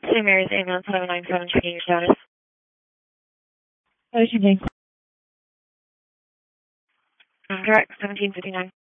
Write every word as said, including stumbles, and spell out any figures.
Saint Mary's ambulance seven nine seven, checking your status. Ocean Bank. Um, correct, seventeen fifty-nine.